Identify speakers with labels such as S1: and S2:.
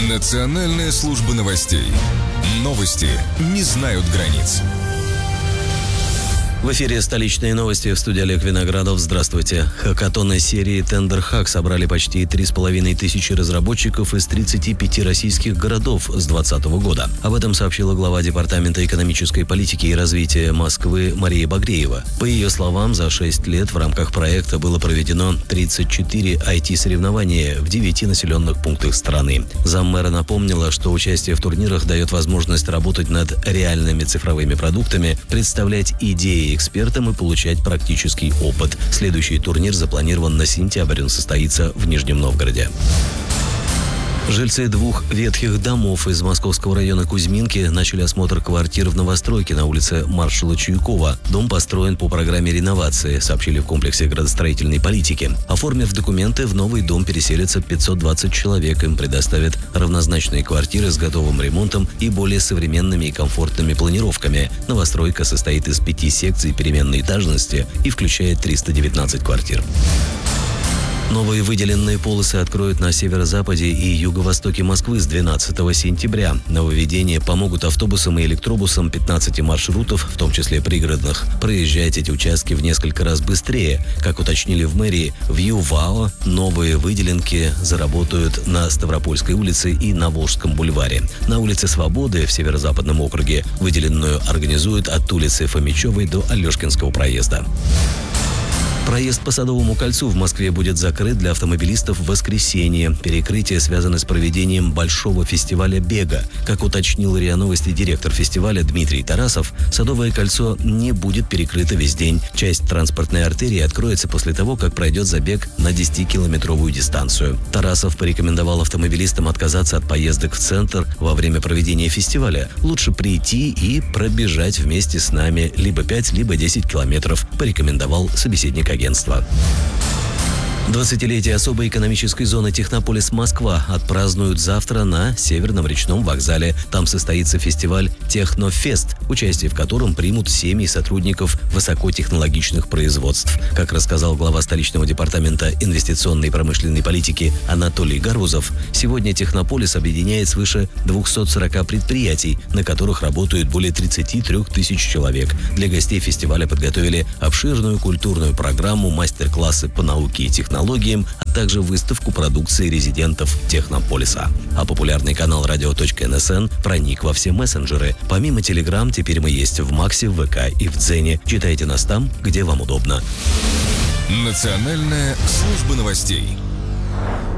S1: Национальная служба новостей. Новости не знают границ.
S2: В эфире «Столичные новости», в студии Олег Виноградов. Здравствуйте. Хакатоны серии TenderHack собрали почти 3500 разработчиков из 35 российских городов с 2020 года. Об этом сообщила глава Департамента экономической политики и развития Москвы Мария Багреева. По ее словам, за 6 лет в рамках проекта было проведено 34 IT-соревнования в 9 населенных пунктах страны. Заммэра напомнила, что участие в турнирах дает возможность работать над реальными цифровыми продуктами, представлять идеи экспертам и получать практический опыт. Следующий турнир запланирован на сентябрь, он состоится в Нижнем Новгороде. Жильцы двух ветхих домов из московского района Кузьминки начали осмотр квартир в новостройке на улице маршала Чуйкова. Дом построен по программе реновации, сообщили в комплексе градостроительной политики. Оформив документы, в новый дом переселятся 520 человек. Им предоставят равнозначные квартиры с готовым ремонтом и более современными и комфортными планировками. Новостройка состоит из 5 секций переменной этажности и включает 319 квартир. Новые выделенные полосы откроют на северо-западе и юго-востоке Москвы с 12 сентября. Нововведения помогут автобусам и электробусам 15 маршрутов, в том числе пригородных, проезжать эти участки в несколько раз быстрее. Как уточнили в мэрии, в ЮВАО новые выделенки заработают на Ставропольской улице и на Волжском бульваре. На улице Свободы в северо-западном округе выделенную организуют от улицы Фомичевой до Алешкинского проезда. Проезд по Садовому кольцу в Москве будет закрыт для автомобилистов в воскресенье. Перекрытие связано с проведением большого фестиваля бега. Как уточнил РИА Новости директор фестиваля Дмитрий Тарасов, Садовое кольцо не будет перекрыто весь день. Часть транспортной артерии откроется после того, как пройдет забег на 10-километровую дистанцию. Тарасов порекомендовал автомобилистам отказаться от поездок в центр во время проведения фестиваля. Лучше прийти и пробежать вместе с нами либо 5, либо 10 километров, порекомендовал собеседник агентства. 20-летие особой экономической зоны Технополис Москва отпразднуют завтра на Северном речном вокзале. Там состоится фестиваль «Технофест», участие в котором примут семьи сотрудников высокотехнологичных производств. Как рассказал глава столичного департамента инвестиционной и промышленной политики Анатолий Гарузов, сегодня Технополис объединяет свыше 240 предприятий, на которых работают более 33 тысяч человек. Для гостей фестиваля подготовили обширную культурную программу, мастер-классы по науке и технологиям, а также выставку продукции резидентов Технополиса. А популярный канал radio.nsn проник во все мессенджеры. Помимо Telegram, теперь мы есть в Максе, в ВК и в Дзене. Читайте нас там, где вам удобно.
S1: Национальная служба новостей.